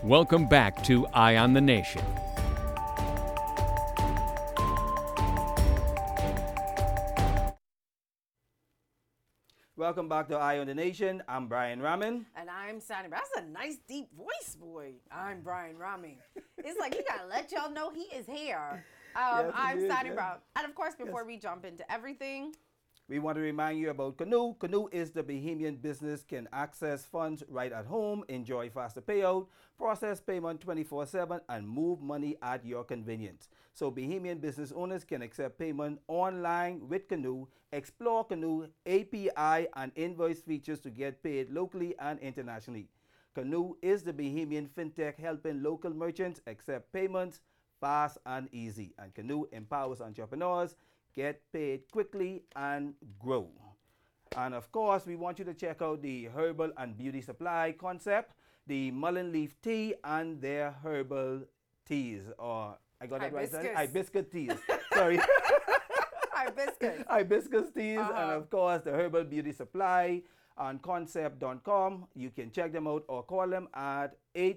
Welcome back to Eye on the Nation. Welcome back to Eye on the Nation. I'm Brian Ramin. And I'm Sonny. That's a nice deep voice, boy. I'm Brian Ramin. It's like you gotta let y'all know he is here. I'm Sonny Brown. And of course, before we jump into everything, we want to remind you about Canoe. Canoe is the Bahamian business can access funds right at home, enjoy faster payout, process payment 24/7, and move money at your convenience. So Bahamian business owners can accept payment online with Canoe. Explore Canoe API and invoice features to get paid locally and internationally. Canoe is the Bahamian fintech helping local merchants accept payments fast and easy. And Canoe empowers entrepreneurs get paid quickly and grow. And of course, we want you to check out the herbal and beauty supply concept, the mullein leaf tea and their herbal teas, or I got it right? Hibiscus teas. Sorry. hibiscus. Hibiscus teas, and of course, the herbal beauty supply on concept.com. You can check them out or call them at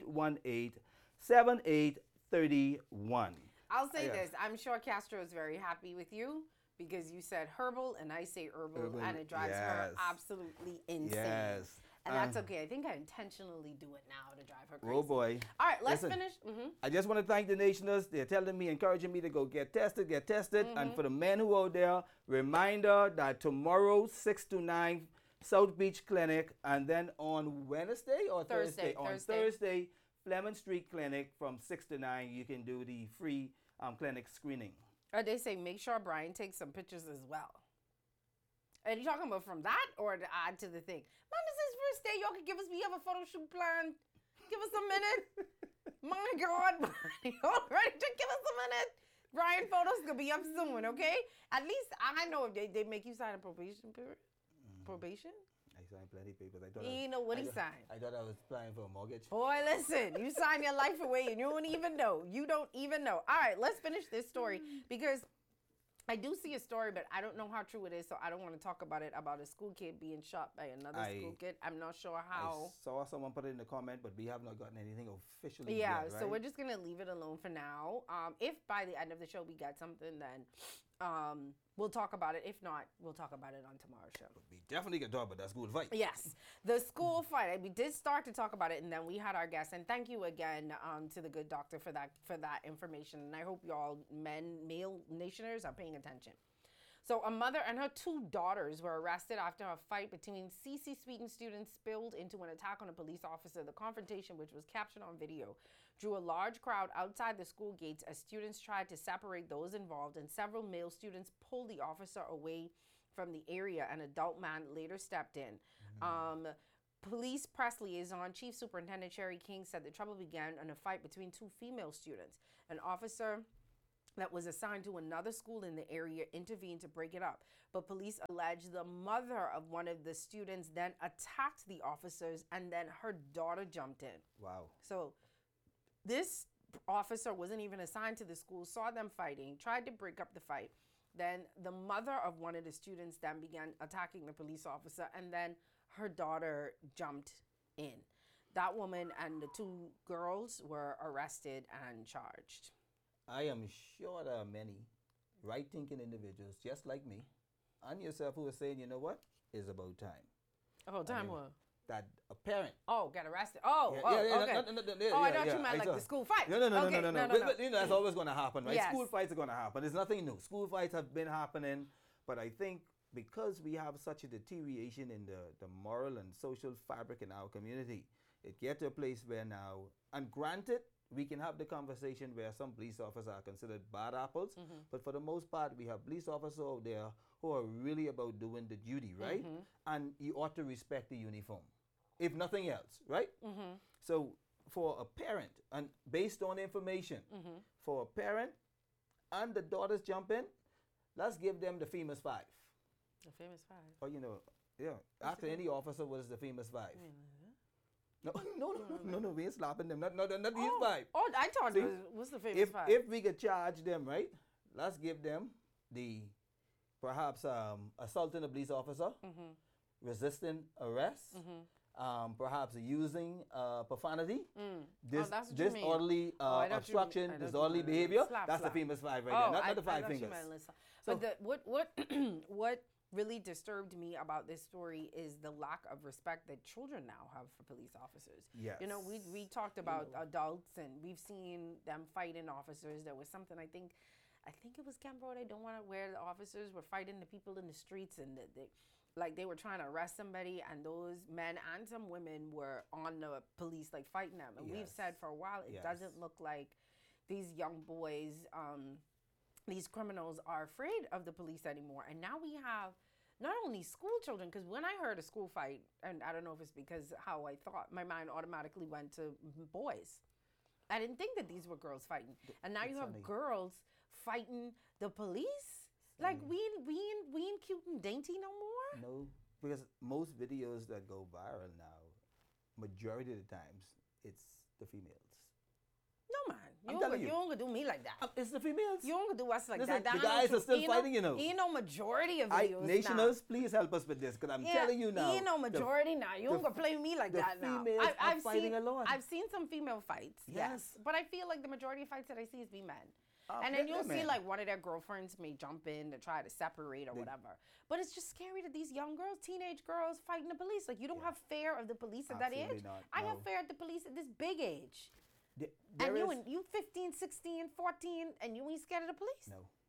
818-7831. I'll say this. I'm sure Castro is very happy with you because you said herbal and I say herbal and it drives her absolutely insane. Yes. And that's okay. I think I intentionally do it now to drive her crazy. Oh, boy. All right, let's finish. I just want to thank the Nationals. They're telling me, encouraging me to go get tested. And for the men who are out there, reminder that tomorrow, 6 to 9, South Beach Clinic, and then on Wednesday or Thursday? On Thursday, Fleming Street Clinic from 6 to 9, you can do the free clinic screening. They say make sure Brian takes some pictures as well. Are you talking about from that or to add to the thing? Man, this is first day. Y'all can we have a photo shoot plan. Give us a minute. My God. Y'all ready to give us a minute? Brian photos gonna be up soon, okay? At least I know if they make you sign a probation period. Probation? I signed plenty of papers. You know what he signed. I thought I was applying for a mortgage. Boy, listen, you sign your life away and you don't even know. You don't even know. All right, let's finish this story because I do see a story, but I don't know how true it is, so I don't want to talk about it, about a school kid being shot by another school kid. I'm not sure how. I saw someone put it in the comment, but we have not gotten anything officially yet, right? So we're just going to leave it alone for now. If by the end of the show we get something, then we'll talk about it. If not, we'll talk about it on tomorrow's show. But we definitely can talk about that school fight. Yes, the school fight. We did start to talk about it, and then we had our guest. And thank you again to the good doctor for that information. And I hope y'all male nationers are paying attention. So a mother and her 2 daughters were arrested after a fight between CC Sweden students spilled into an attack on a police officer. The confrontation, which was captured on video, drew a large crowd outside the school gates as students tried to separate those involved, and several male students pulled the officer away from the area. An adult man later stepped in. Police press liaison Chief Superintendent Sherry King said the trouble began in a fight between 2 female students. An officer that was assigned to another school in the area intervened to break it up. But police allege the mother of one of the students then attacked the officers, and then her daughter jumped in. Wow. So this officer wasn't even assigned to the school, saw them fighting, tried to break up the fight. Then the mother of one of the students then began attacking the police officer, and then her daughter jumped in. That woman and the 2 girls were arrested and charged. I am sure there are many right-thinking individuals just like me and yourself who are saying, you know what, it's about time. Oh, time what? That a parent. Oh, got arrested. Oh, okay. I thought you meant like the school fight. No. But, you know, that's always going to happen, right? Yes. School fights are going to happen. There's nothing new. School fights have been happening, but I think because we have such a deterioration in the moral and social fabric in our community, it gets to a place where now, and granted, we can have the conversation where some police officers are considered bad apples, but for the most part, we have police officers out there who are really about doing the duty, right? And you ought to respect the uniform, if nothing else, right? So for a parent, and based on information, for a parent and the daughters jump in, let's give them the famous 5. The famous 5? Or, you know, yeah, after any officer was the famous 5. No, we ain't slapping them. Not these 5. Oh, I thought it was the famous 5. If we could charge them, right, let's give them the, perhaps assaulting a police officer, resisting arrest, perhaps using profanity, that's what you mean. disorderly Oh, I know what you mean. obstruction, I know what you disorderly mean. behavior. Slap, That's slap. the famous 5 right there, not the 5 I thought you fingers. meant listen. So- But what really disturbed me about this story is the lack of respect that children now have for police officers. Yes. You know, we talked about adults, and we've seen them fighting officers. There was something I think it was Camp Road. I don't want to where the officers were fighting the people in the streets, and they were trying to arrest somebody, and those men and some women were on the police like fighting them. And we've Yes. said for a while it Yes. doesn't look like these young boys, these criminals are afraid of the police anymore. And now we have not only school children, because when I heard a school fight, and I don't know if it's because how I thought, my mind automatically went to boys. I didn't think that these were girls fighting. And now you have funny. girls fighting the police? Like we ain't cute and dainty no more? No, because most videos that go viral now, majority of the times, it's the females. No, man. I'm telling you. You don't gonna do me like that. It's the females. You don't gonna do us like Listen, that. the That guys ain't are true. still fighting, you know. Ain't no majority of videos Nationals, please help us with this, because I'm telling you now. Ain't no majority now. You don't gonna play me like the that now. females are fighting seen, alone. I've seen some female fights, yes. Yes. But I feel like the majority of fights that I see is be men. And they're then you'll see men. like one of their girlfriends may jump in to try to separate or whatever. But it's just scary that these young girls, teenage girls, fighting the police. Like you don't have fear of the police at that Absolutely age. not, I no. have fear of the police at this big age. There is- And you 15, 16, 14, and you ain't scared of the police?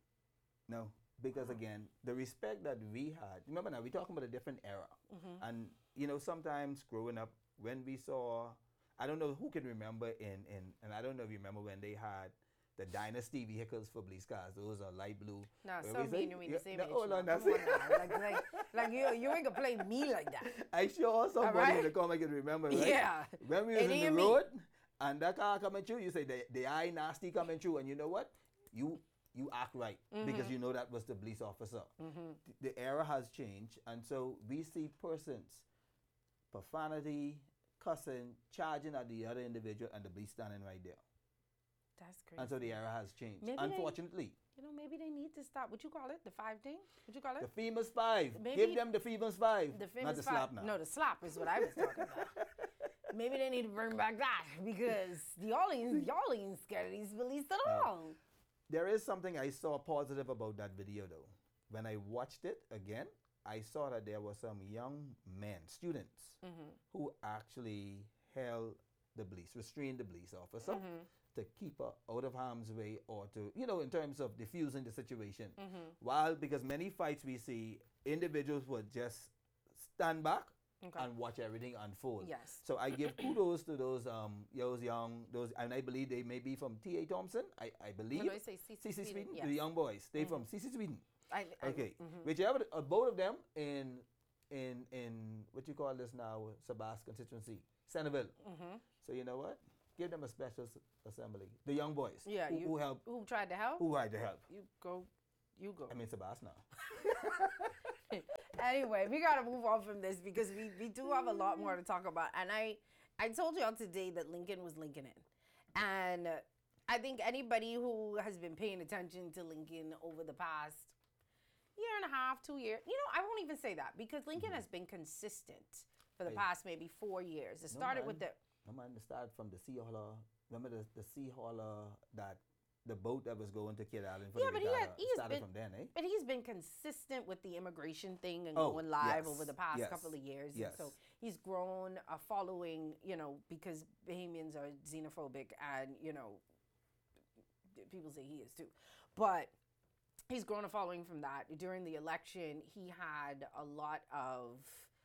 No, because again, the respect that we had. Remember now, we're talking about a different era, and you know, sometimes growing up, when we saw, I don't know who can remember and I don't know if you remember when they had the Dynasty vehicles for police cars. Those are light blue. No, Where so we say- mean you mean the same age. hold now. on, that's Come it. on now. Like you ain't gonna play me like that. I sure somebody right? in the comment can remember, right? Yeah. When we was It in the ain't me. road and that car coming through, you say the eye nasty coming through, and you know what? You act right because you know that was the police officer. The era has changed, and so we see persons, profanity, cussing, charging at the other individual, and the police standing right there. That's crazy. And so the era has changed, Maybe they- unfortunately. Maybe they need to stop. What you call it? The 5 thing? What you call The it? famous 5. Maybe- Give them the famous 5. The famous not the 5. slap now. No, the slap is what I was talking about. Maybe they need to bring back that because y'all ain't scared of these police at all. There is something I saw positive about that video though. When I watched it again, I saw that there were some young men, students, who actually held the police, restrained the police officer to keep her out of harm's way or to, in terms of diffusing the situation. While, because many fights we see, individuals would just stand back and watch everything unfold. Yes. So I give kudos to those young, and I believe they may be from T.A. Thompson, I believe. No, I say CC CC Sweden, yes. the young boys. They from CC Sweden. Okay. Mhm. Whichever, both of them in what you call this now, Sabas constituency, Centerville. So you know what? Give them a special assembly. The young boys. Yeah, who help. Who tried to help? Who tried to help. You go. I mean Sabas now. Anyway, we gotta move on from this because we do have a lot more to talk about. And I told y'all today that Lincoln was Lincoln in. And I think anybody who has been paying attention to Lincoln over the past year and a half, 2 years, I won't even say that because Lincoln has been consistent for the past maybe 4 years. It started with the... No man, it started from the Sea Hauler. Remember the Sea Hauler, that the boat that was going to Kid Island for the regatta, started from then, eh? But he's been consistent with the immigration thing and Oh, going live yes, over the past yes, couple of years. yes. And so he's grown a following, because Bahamians are xenophobic and, people say he is too. But he's grown a following from that. During the election, he had a lot of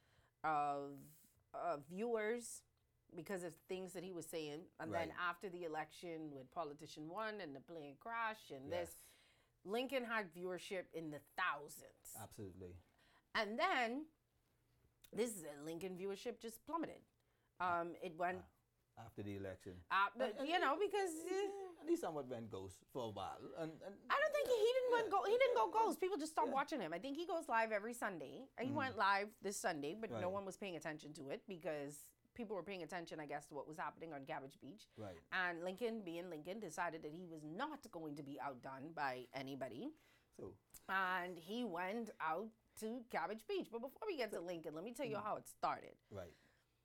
viewers because of things that he was saying. And then Right. after the election, when Politician won and the plane crashed and this, Yes. Lincoln had viewership in the thousands. Absolutely. And then Lincoln viewership just plummeted. It went, After the election. because At least somewhat went ghost for a while. And I don't think he didn't go ghost. People just stopped watching him. I think he goes live every Sunday. He went live this Sunday, but no Right. one was paying attention to it because people were paying attention, I guess, to what was happening on Cabbage Beach. Right. And Lincoln, being Lincoln, decided that he was not going to be outdone by anybody. so And he went out to Cabbage Beach. But before we get to Lincoln, let me tell you how it started. right.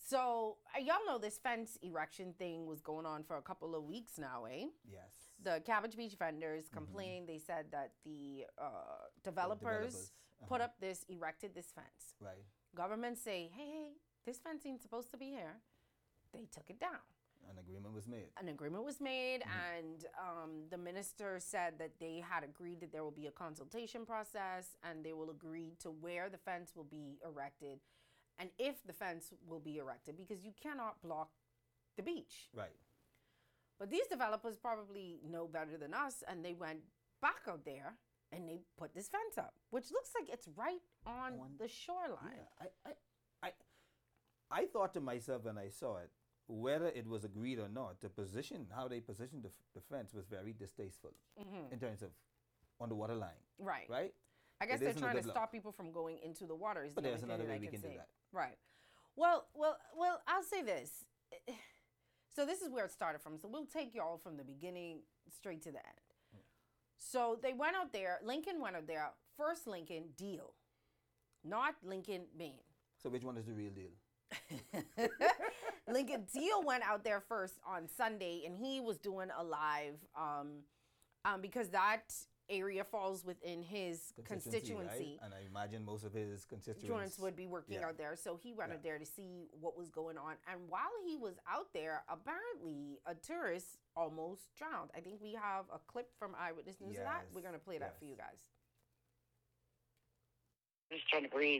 So y'all know this fence erection thing was going on for a couple of weeks now, eh? Yes. The Cabbage Beach vendors complained. They said that the developers put up erected this fence. Right. Government say, hey, this fence ain't supposed to be here. They took it down. An agreement was made. An agreement was made, and the minister said that they had agreed that there will be a consultation process, and they will agree to where the fence will be erected, and if the fence will be erected, because you cannot block the beach. Right. But these developers probably know better than us, and they went back out there and they put this fence up, which looks like it's right on the shoreline. Yeah, I thought to myself when I saw it, whether it was agreed or not, how they positioned the fence was very distasteful in terms of on the water line. Right. Right? I guess It they're isn't a trying to good look. stop people from going into the water. Is But the there's only thing another that way I we can can do say. that. Right. Well, I'll say this. So this is where it started from. So we'll take y'all from the beginning straight to the end. So they went out there. Lincoln went out there. First Lincoln deal, not Lincoln Maine. So which one is the real deal? Lincoln Deal went out there first on Sunday, and he was doing a live because that area falls within his constituency. Right? And I imagine most of his constituents Jones would be working out there. So he went out there to see what was going on. And while he was out there, apparently a tourist almost drowned. I think we have a clip from Eyewitness News of that. We're going to play that for you guys. Just trying to breathe.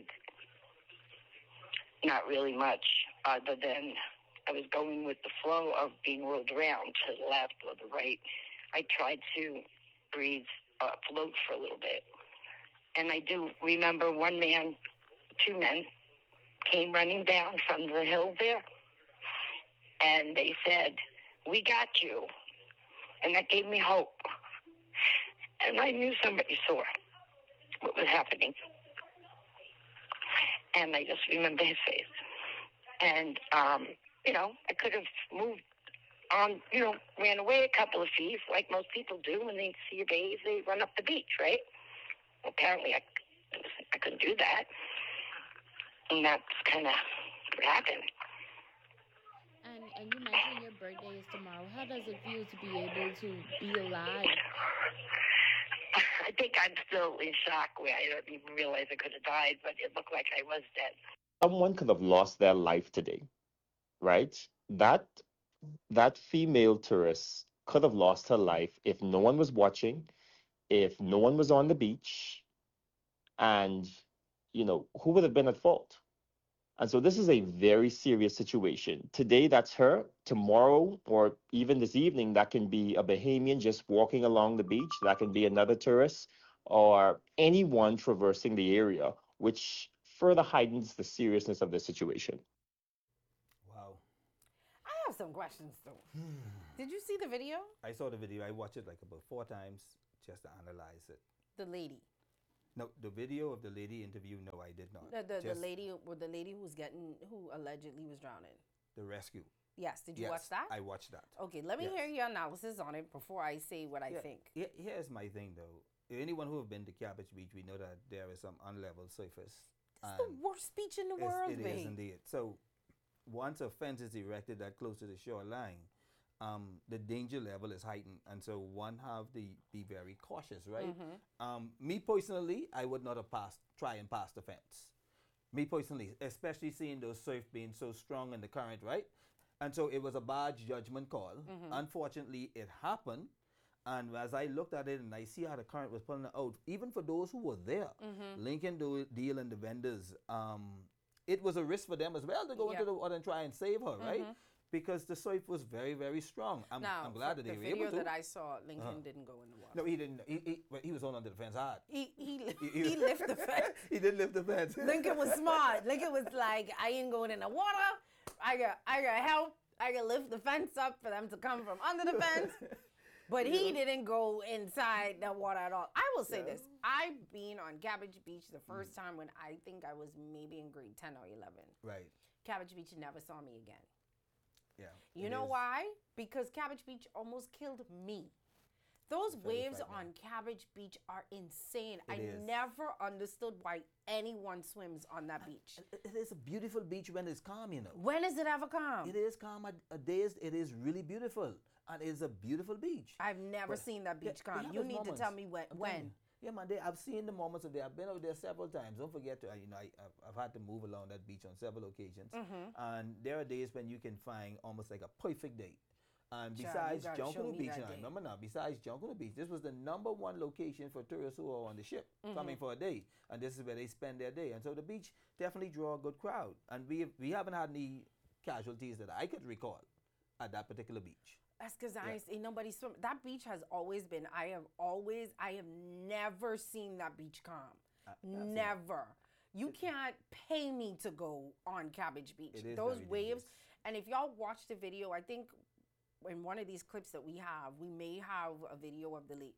Not really much, other than I was going with the flow of being rolled around to the left or the right. I tried to breathe, float for a little bit. And I do remember two men came running down from the hill there, and they said, "We got you." And that gave me hope. And I knew somebody saw what was happening. And I just remember his face. And, I could have moved on, ran away a couple of feet, like most people do. When they see a bathe, they run up the beach, right? Well, apparently I couldn't do that. And that's kind of what happened. And you mentioned your birthday is tomorrow. How does it feel to be able to be alive? I think I'm still in shock where I don't even realize I could have died, but it looked like I was dead. Someone could have lost their life today, right? That female tourist could have lost her life if no one was watching, if no one was on the beach, and who would have been at fault? And so this is a very serious situation. Today, that's her. Tomorrow, or even this evening, that can be a Bahamian just walking along the beach. That can be another tourist or anyone traversing the area, which further heightens the seriousness of the situation. Wow. I have some questions, though. Did you see the video? I saw the video. I watched it like about 4 times just to analyze it. The lady. No, the video of the lady interview, no, I did not. The lady who allegedly was drowning. The rescue. Yes. Did you watch that? I watched that. Okay, let me hear your analysis on it before I say what I think. Here's my thing, though. Anyone who have been to Cabbage Beach, we know that there is some unlevel surface. It's the worst beach in the world, It is indeed. So once a fence is erected that close to the shoreline, the danger level is heightened, and so one have to be very cautious, right? Me personally, I would not have try and pass the fence. Me personally, especially seeing those surf being so strong in the current, right? And so it was a bad judgment call. Unfortunately, it happened, and as I looked at it and I see how the current was pulling it out, even for those who were there, Lincoln Deal and the vendors, it was a risk for them as well to go into the water and try and save her, right? Because the surf was very, very strong. I'm glad that they were able to. The video that I saw, Lincoln didn't go in the water. No, he didn't. He was on under the fence hard. He lifted the fence. He did lift the fence. Lincoln was smart. Lincoln was like, I ain't going in the water. I got help. I got lift the fence up for them to come from under the fence. But he didn't go inside the water at all. I will say this. I've been on Cabbage Beach the first time when I think I was maybe in grade 10 or 11. Right. Cabbage Beach never saw me again. Yeah. You know why? Because Cabbage Beach almost killed me. Those Very waves frightening. on Cabbage Beach are insane. I is. never understood why anyone swims on that beach. It is a beautiful beach when it's calm, you know. When is it ever calm? It is calm at days. It is really beautiful, and it's a beautiful beach. I've never But seen that beach they calm. have You those need to moments. tell me when. I'm telling you. Yeah, man. I've seen the moments of there. I've been out there several times. Don't forget to, I've had to move along that beach on several occasions, Mm-hmm. and there are days when you can find almost like a perfect day. And Child, besides you gotta show Junkanoo me Beach, that now, day. remember now, besides Junkanoo Beach, this was the #1 location for tourists who are on the ship Mm-hmm. coming for a day, and this is where they spend their day. And so the beach definitely draw a good crowd, and we haven't had any casualties that I could recall at that particular beach. That's because I ain't seen nobody swim. That beach has always been. I have never seen that beach calm. Never. You can't pay me to go on Cabbage Beach. It is Those very waves. dangerous. And if y'all watch the video, I think in one of these clips that we have, we may have a video of the lake.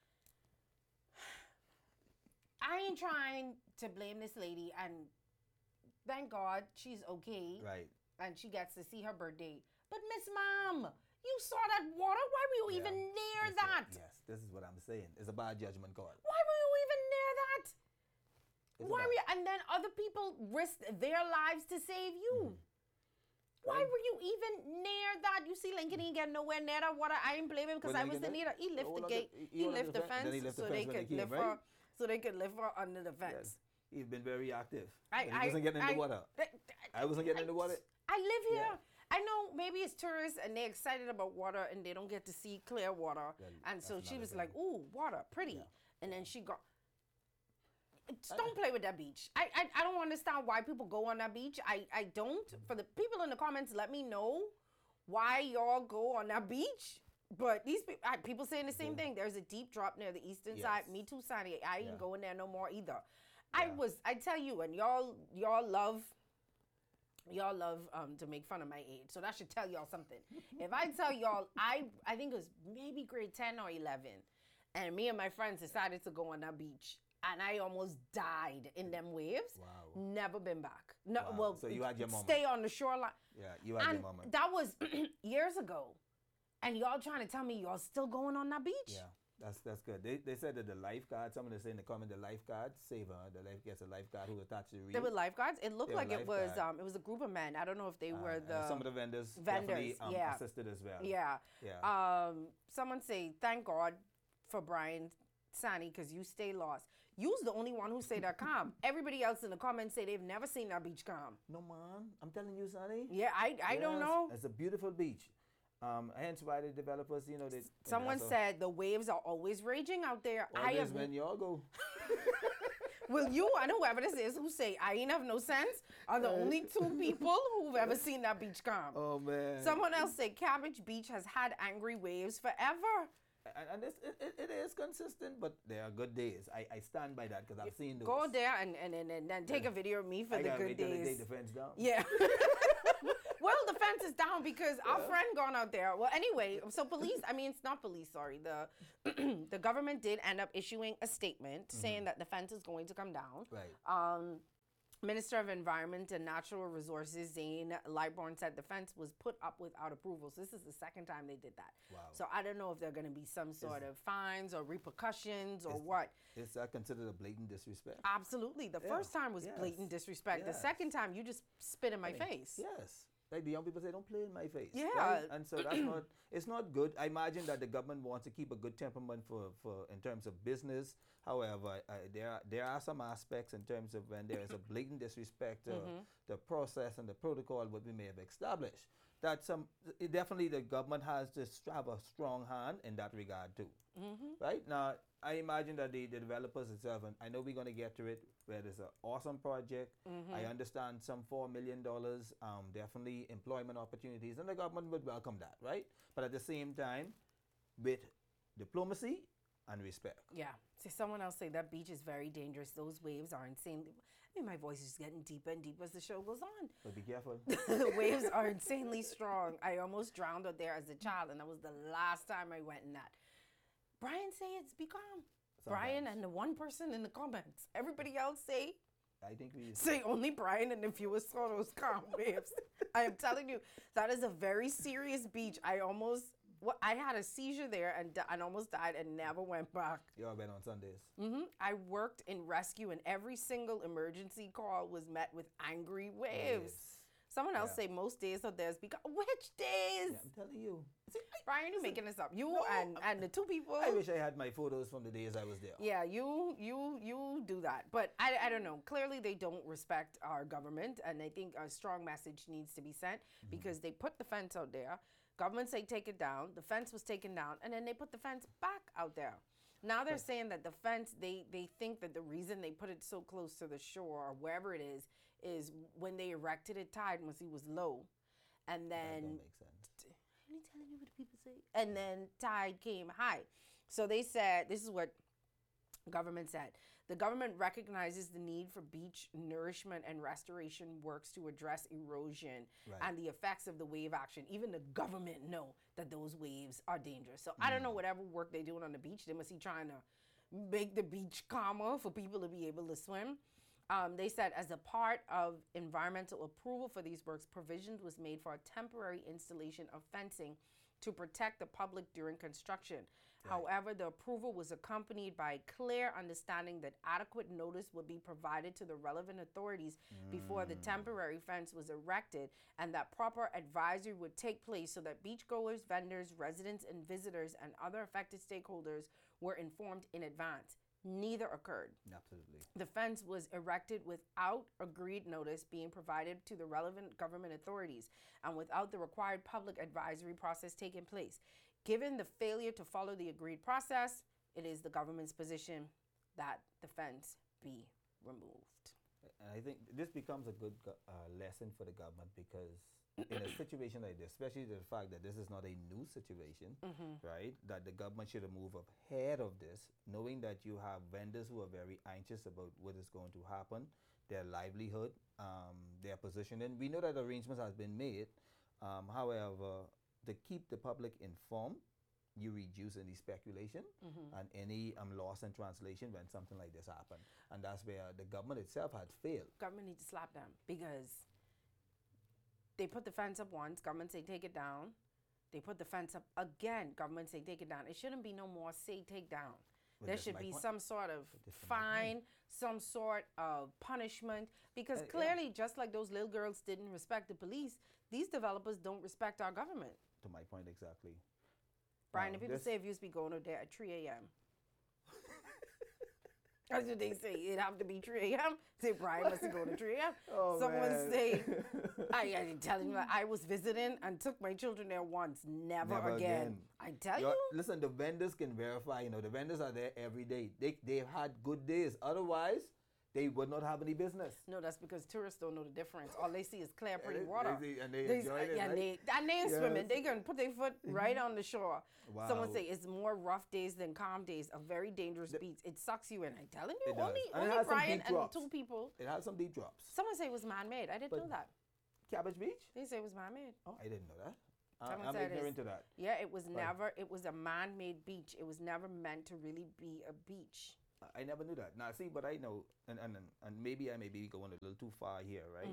I ain't trying to blame this lady, and thank God she's okay. Right. And she gets to see her birthday. But Miss Mom, you saw that water? Why were you even near Yes, that? Yes, this is what I'm saying. It's a bad judgment call. Why were you even near that? It's Why about- were you? And then other people risked their lives to save you. Why were you even near that? You see, Lincoln ain't getting nowhere near that water. I ain't blaming him because Well, I was the Lincoln, leader. He lift oh, the look, gate. he He went lift up the the fence, then he fence lift the so they fence when could they lift came, her. right? So they could lift her under the fence. Yes. He's been very active. But he wasn't getting in the water. I- I wasn't getting in the water. I live here. Yeah. I know maybe it's tourists and they're excited about water and they don't get to see clear water. Well, And so that's she another was thing. like, ooh, water, pretty. And then she got. Don't play with that beach. I don't understand why people go on that beach. I don't. For the people in the comments, let me know why y'all go on that beach. But these people saying the same thing. There's a deep drop near the eastern side. Yes. Me too, Sonny. I ain't Yeah. going there no more either. Yeah. I tell you, and y'all love to make fun of my age, so that should tell y'all something. If I tell y'all, I think it was maybe grade 10 or 11, and me and my friends decided to go on that beach, and I almost died in them waves. Wow. Never been back. No, Wow. well, So you had your moment. stay on the shoreline. Yeah, you had And your moment. that was years ago, and y'all trying to tell me y'all still going on that beach? Yeah, that's good. They said that the lifeguard, someone is saying in the comment, the lifeguard save her. The life gets a lifeguard who attached to the reef. There were lifeguards. It looked They were like it was lifeguard. it was a group of men. I don't know if they were And the some of the vendors vendors, definitely yeah. assisted as well. Yeah. Yeah. Someone say, thank God for Brian Sani because you stay lost. You's the only one who say that calm. Everybody else in the comments say they've never seen that beach calm. No, man. I'm telling you, Sonny. Yeah, I don't Yes, know. It's a beautiful beach. Hence why the developers, they Someone said the waves are always raging out there. I always have. when y'all go. Will you and whoever this is who say I ain't have no sense are the only two people who've ever seen that beach calm. Oh man. Someone else said Cabbage Beach has had angry waves forever. And it is consistent, but there are good days. I stand by that because I've seen those. Go there and take a video of me for I the gotta good wait till they days. take the fence down. Yeah. Well, the fence is down because our friend gone out there. Well, anyway, so it's not police, sorry. The government did end up issuing a statement saying that the fence is going to come down. Right. Minister of Environment and Natural Resources, Zane Lightbourne, said the fence was put up without approval. So this is the second time they did that. Wow. So I don't know if there are going to be some sort of fines or repercussions or what. Is that considered a blatant disrespect? Absolutely. The first time was blatant Yes. disrespect. The Yes. second time, you just spit in my face. Yes. Like the young people say, don't play in my face. Yeah. Right? And so it's not good. I imagine that the government wants to keep a good temperament for in terms of business. However, there are some aspects in terms of when there is a blatant disrespect to the process and the protocol what we may have established. Definitely the government has to have a strong hand in that regard too. Right? Now, I imagine that the developers itself, and I know we're going to get to it, where there's an awesome project. I understand some $4 million, definitely employment opportunities, and the government would welcome that, right? But at the same time, with diplomacy and respect. Yeah. See, someone else say that beach is very dangerous. Those waves are insanely. My voice is getting deeper and deeper as the show goes on. But be careful. The waves are insanely strong. I almost drowned out there as a child, and that was the last time I went in that. Brian say it's be calm. Brian Sometimes. and the one person in the comments. Everybody else say I think we. say only Brian and the viewers saw those calm waves. I am telling you, that is a very serious beach. I almost I had a seizure there and almost died and never went back. You all been on Sundays. I worked in rescue, and every single emergency call was met with angry waves. Someone else say most days of theirs because which days? Yeah, I'm telling you. See, Brian, you making this up. You and the two people. I wish I had my photos from the days I was there. Yeah, you do that. But I don't know. Clearly they don't respect our government, and I think a strong message needs to be sent because they put the fence out there. Government say take it down. The fence was taken down, and then they put the fence back out there. Now they're saying that the fence, they think that the reason they put it so close to the shore or wherever it is when they erected it, tide was low. And That then don't make sense. I ain't telling you what the people say. And then tide came high. So they said, this is what government said. The government recognizes the need for beach nourishment and restoration works to address erosion and the effects of the wave action. Even the government know that those waves are dangerous. So I don't know whatever work they're doing on the beach. They must be trying to make the beach calmer for people to be able to swim. They said as a part of environmental approval for these works, provisions was made for a temporary installation of fencing to protect the public during construction. However, the approval was accompanied by clear understanding that adequate notice would be provided to the relevant authorities before the temporary fence was erected, and that proper advisory would take place so that beachgoers, vendors, residents, and visitors and other affected stakeholders were informed in advance. Neither occurred. Absolutely. The fence was erected without agreed notice being provided to the relevant government authorities and without the required public advisory process taking place. Given the failure to follow the agreed process, it is the government's position that the fence be removed. And I think this becomes a good lesson for the government because in a situation like this, especially the fact that this is not a new situation, right? That the government should have moved ahead of this, knowing that you have vendors who are very anxious about what is going to happen, their livelihood, their positioning. We know that arrangements has been made. However, to keep the public informed, you reduce any speculation and any loss in translation when something like this happens. And that's where the government itself had failed. Government needs to slap them because they put the fence up once, government say take it down. They put the fence up again, government say take it down. It shouldn't be no more say take down. But There that's should my be point. some sort of But that's my fine, some sort of punishment. Because yeah. clearly, just like those little girls didn't respect the police, these developers don't respect our government. To my point exactly. Brian, the people this- say if you used to be going over there at 3 a.m. That's what they say. It'd have to be 3 a.m. Say Brian must have gone to 3 a.m. Oh, Someone man. say, I didn't tell him that I was visiting and took my children there once. Never again. I tell you. Listen, the vendors can verify, the vendors are there every day. They've had good days. Otherwise, they would not have any business. No, that's because tourists don't know the difference. All they see is clear, pretty They- water. and they enjoy it, yeah, right? and they ain't swimming. Yes. They can put their foot right on the shore. Someone Wow. say it's more rough days than calm days. A very dangerous beach. It sucks you in. I'm telling you, It does. only And it has some Brian deep and drops. 2 people. It had some deep drops. Someone say it was man-made. I didn't But- know that. Cabbage Beach? They say it was man-made. Oh, I didn't know that. Someone I'm said ignorant to that. Yeah, it was never. It was a man-made beach. It was never meant to really be a beach. I never knew that. Now, see, but I know, and maybe I may be going a little too far here, right?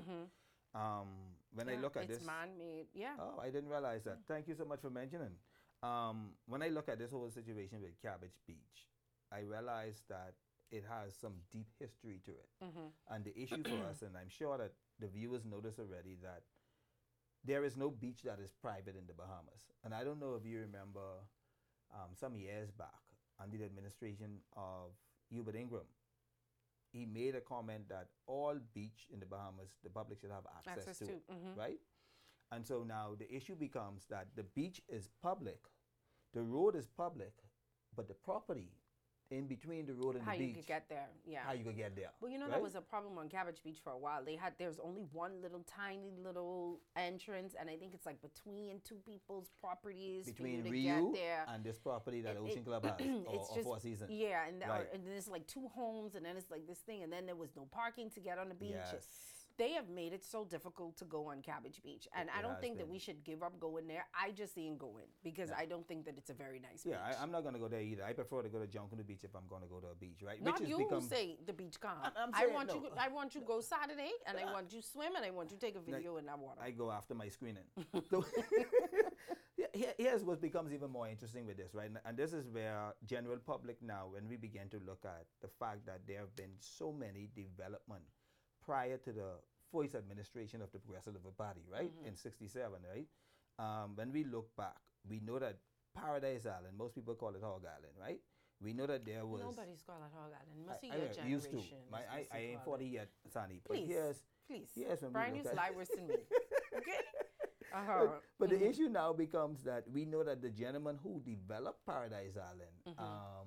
When I look at this, it's man-made. Yeah. oh, I didn't realize that. Thank you so much for mentioning. When I look at this whole situation with Cabbage Beach, I realize that it has some deep history to it. And the issue for us, and I'm sure that the viewers notice already, that there is no beach that is private in the Bahamas. And I don't know if you remember some years back, under the administration of Hubert Ingram, he made a comment that all beach in the Bahamas, the public should have access to it, right? And so now the issue becomes that the beach is public, the road is public, but the property in between the road and How the you beach, could get there. Yeah. how you could get there. Well, that right? was a problem on Cabbage Beach for a while. There's only one little tiny little entrance, and I think it's like between 2 people's properties between for you to Rio get there. and this property that It- Ocean it- Club has, it's or just Four Seasons. Yeah, and Right. and there's like 2 homes, and then it's like this thing, and then there was no parking to get on the beach. Yes. They have made it so difficult to go on Cabbage Beach, and I It don't has think that been. we should give up going there. I just ain't going because I don't think that it's a very nice Yeah, beach. I'm not going to go there either. I prefer to go to Junkanoo Beach if I'm going to go to a beach, right? Not Which you has who become say the beach calm. I'm I saying want no. you. I want you go Saturday, and I want you swim, and I want you take a Like, video in that water. I go after my screening. So here's here's what becomes even more interesting with this, right? And this is where general public now, when we begin to look at the fact that there have been so many development prior to the first administration of the Progressive Labour Party, right? In 67, right? When we look back, we know that Paradise Island, most people call it Hog Island, right? We know that there was... Nobody's called it Hog Island. Must be your generation. Used to. I ain't 40 yet, Sonny. But Please. Here's when Brian, we you look lie at... worse than me. Okay? But the issue now becomes that we know that the gentleman who developed Paradise Island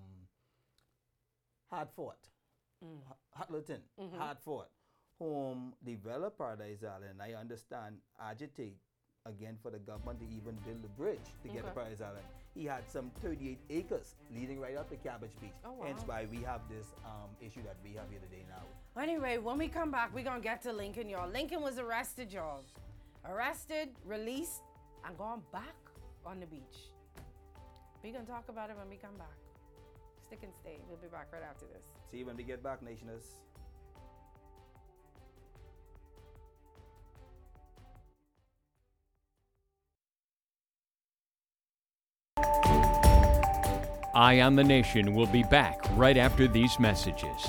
had fought. Hutlerton had fought. Whom developed Paradise Island, I understand, agitate again for the government to even build the bridge to get to Paradise Island. He had some 38 acres leading right up to Cabbage Beach. Oh, wow. Hence why we have this issue that we have here today now. Anyway, when we come back, we're going to get to Lincoln, y'all. Lincoln was arrested, y'all. Arrested, released, and gone back on the beach. We're going to talk about it when we come back. Stick and stay. We'll be back right after this. See you when we get back, Nationers. Eye on the Nation will be back right after these messages.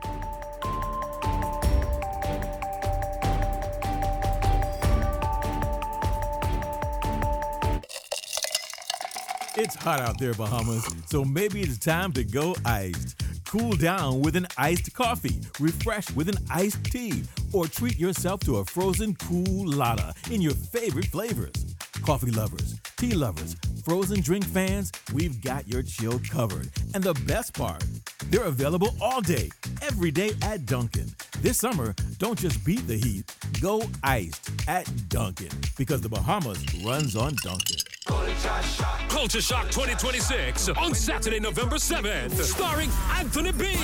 It's hot out there, Bahamas, so maybe it's time to go iced. Cool down with an iced coffee, refresh with an iced tea, or treat yourself to a frozen cool-lata in your favorite flavors. Coffee lovers, tea lovers, frozen drink fans, we've got your chill covered. And the best part, they're available all day, every day at Dunkin'. This summer, don't just beat the heat, go iced at Dunkin', because the Bahamas runs on Dunkin'. Culture Shock 2026 on Saturday, November 7th, starring Anthony B.